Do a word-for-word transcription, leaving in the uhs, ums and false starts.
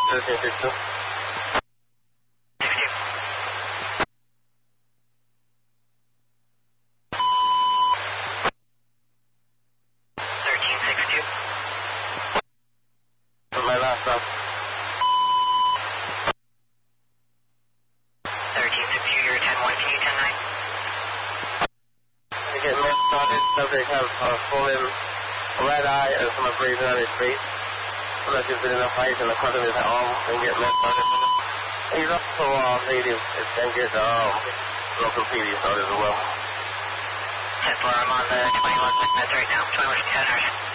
thirteen six two. thirteen six two. For my last stop. thirteen six two, you're ten one, can you ten nine? To get med started, subject have a swollen red eye and some abrasion on his face. So that there's been enough ice in the front of his arm and get med started. He's also uh, native and get um, local P D started as well. ten four, I'm on the twenty-one minutes right now, twenty-one ten hours.